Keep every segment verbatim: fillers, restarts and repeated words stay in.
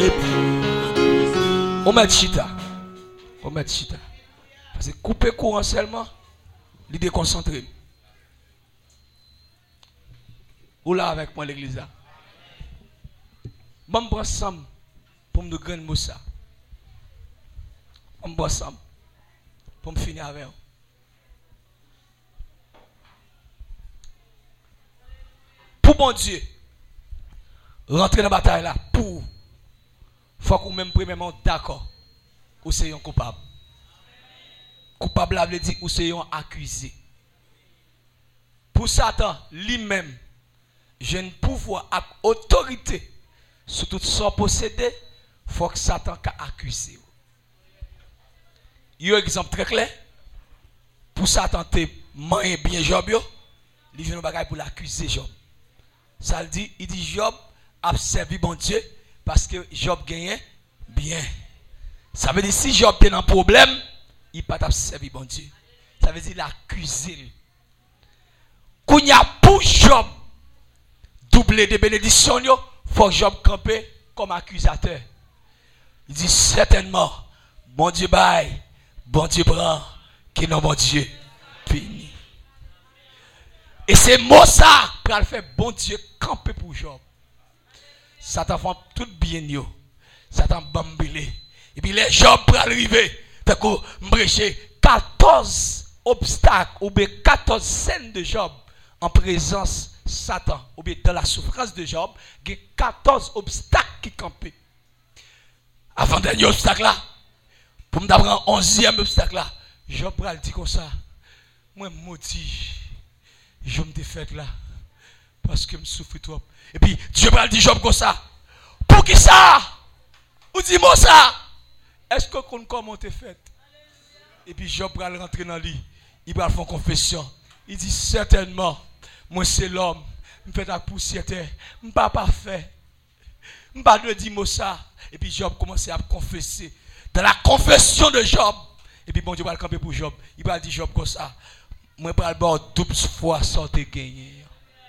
On met chita. On met chita. Parce que couper courant seulement, il déconcentré. Ou là avec moi l'église là. Bon, ensemble pour me gagner Moussa. On va ensemble pour me finir avec vous. Pour bon Dieu, rentrer dans la bataille là, pour, faut qu'on même premièrement d'accord, ou c'est un coupable. Coupable veut dire ou c'est un accusé. Pour Satan, lui-même, j'ai un pouvoir à autorité sur tout son possédé, il faut que Satan soit accusé. Il y a un exemple très clair. Pour Satan, te manger bien Job, il vient de pour l'accuser Job. Ça le dit, il dit Job a servi bon Dieu parce que Job gagnait bien. Ça veut dire si Job est dans un problème, il n'a pas servi bon Dieu. Ça veut dire l'accuser. Quand il y a pour Job doubler de bénédictions, il faut que Job campe comme accusateur. Il dit certainement, bon Dieu baille, bon Dieu prend, qui non bon Dieu fini. Et c'est moi ça pour le faire bon Dieu camper pour Job. Satan fait tout bien yo. Satan bambelé. Et puis les Job pour arriver, fait que m'brecher quatorze obstacles ou bien quatorze scènes de Job en présence de Satan ou bien dans la souffrance de Job, il y a quatorze obstacles qui campaient. Avant dernier obstacle là, pour me d'apprendre onzième obstacle là, Job pral dit comme ça, moi maudit, je me défaite là, parce que je souffre trop. Et puis Dieu pral dit Job comme ça, pour qui ça? Ou dis-moi ça? Est-ce que qu'on comment t'es fait? Et puis Job pral rentrer dans lui, il va faire confession. Il dit certainement, moi c'est l'homme, je fais la poussière, je ne suis pas parfait. Je ne pas de dire ça. Et puis Job commence à confesser. Dans la confession de Job. Et puis bon Dieu va le camper pour Job. Il va dire Job comme ça. Moi je vais le double fois sans te gagner.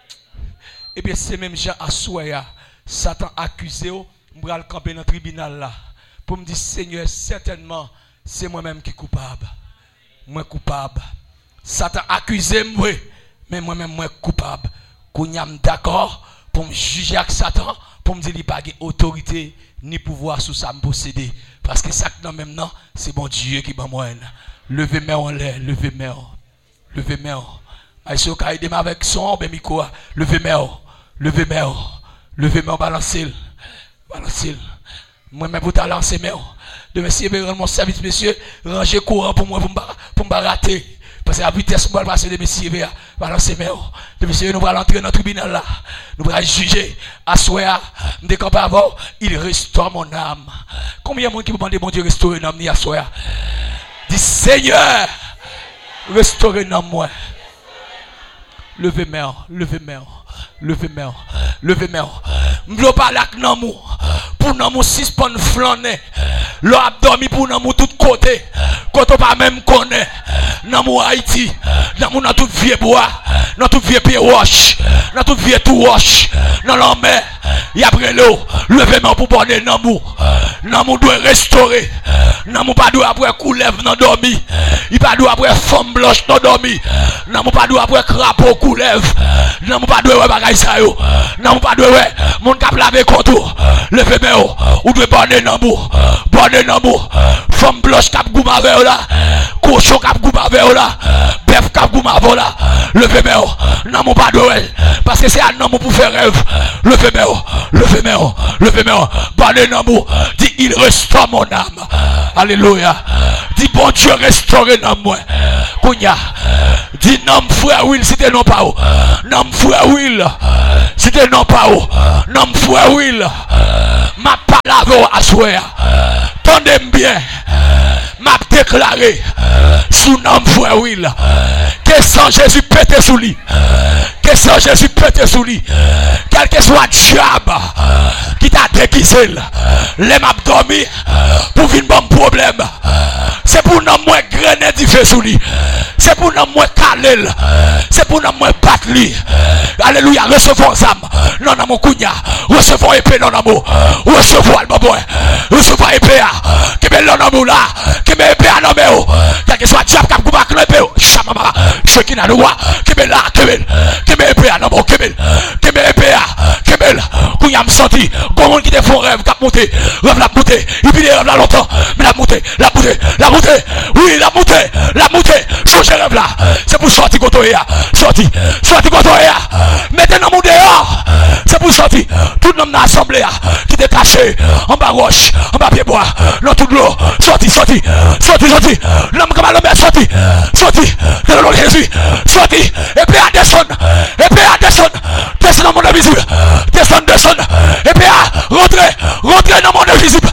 Et puis c'est même Jean à Soya. Satan accusé. Je vais le camper dans le tribunal là. Pour me dire Seigneur, certainement, c'est moi-même qui suis coupable. Moi coupable. Satan accusé moi. Mais moi-même moi coupable. Qu'on y a d'accord pour me juger avec Satan. Pour me dire qu'il n'y a pas d'autorité ni pouvoir sous ça me posséder. Parce que ça que même non, c'est bon Dieu qui m'a moi. Levez moi en l'air, levez moi. Levez moi. Aïe, quand il démarre avec son, ben micro, levez moi. Levez moi. Levez moi, balancez. Balancez. Moi-même pour t'en lancer moi. De monsieur, rendre mon service, monsieur, rangez courant pour moi, pour me rater. Parce que la vitesse pour passer de messieurs, balancer moi. De messieurs, nous allons entrer dans le tribunal là. Nous allons juger. À soi, nous décampons avant, il restaure mon âme. Combien de monde qui vous demande, bon Dieu, restaurer mon âme, ni à soi? Dis Seigneur, restaurez mon moi. Levez-moi, levez-moi, levez-moi, levez-moi. Je ne veux pas là que nous, pour nous six ponts flâner. L'eau a dormi pour nous tout côté. Quand on pas même connaît, dans Haïti, dans tout vieux bois, dans tout vieux pied roche, dans tout vieux tout roche, dans la mer, il y a après l'eau, levez-moi pour border Namou. Namou doit restaurer. Namou pas doit après coulev dans dormi. Il pas doit après femme blanche dans dormi. Namou pas doit après crapaud coulev. Namou pas doit bagay sa yo. Namou pas doit mon cap laver contour. Levez-moi ou doit border Namou. Border Namou. Femme blanche cap gouma vers là. Cochon cap gouma vers là. Bœuf cap gouma vers là. Levez-moi. Namou pas doit parce que c'est un Namou pour faire rêve. Levez-moi. Levez-moi. Levez-moi. Border Namou. Dit il restaure mon âme. Alléluia. Dis bon Dieu restaure dans moi. Kounya. Dis non frère Will si t'es non pas où. Non frère Will. Si t'es non pas où. Non frère Will. Ma parole à soi. Tendez bien. Ma m'a déclaré sous nom frère Will que sans Jésus pété sous lui, que sans Jésus pété sous lui, quel que soit diable qui t'a déguisé, les m'a dormi pour venir bon problème. C'est pour nous moins grainer du feu sous lui. C'est pour nous moins caler. C'est pour nous moins battre lui. Alléluia. Recevons âme. Non, non, mon cugna. Recevons épée, non, non, recevons le boboy. Recevons épée. Qui met l'on amour là. Qui met épée à l'homme. Quel que soit diable qui a coupé à l'épée. Chamama. Je qui n'a le roi. Qui met là. Qui met. Qui met épée à l'homme. Qui met. Qui met épée à. Qui met. Cugna me senti. Comment qui te font rêve. Qui a monté. Rêve la monté. Il vit les rêves là longtemps. Mais la montée. La montée. La montée. Oui, la montée. La montée. Changez rêve là. C'est pour sortir côté. Sorti. Sorti côté. Mettez dans mon dehors. C'est pour sortir. Tout le monde dans l'assemblée qui était caché en bas roche, en bas pied bois, dans toute l'eau. Sorti, sorti, sorti, sorti. L'homme comme l'homme sorti. Sorti. Dans le nom de Jésus. Sorti. Et puis à descendre. Et puis à descendre. Descendre dans mon invisible. Descendre, descendre. Et puis à rentrer. Rentrer dans mon invisible.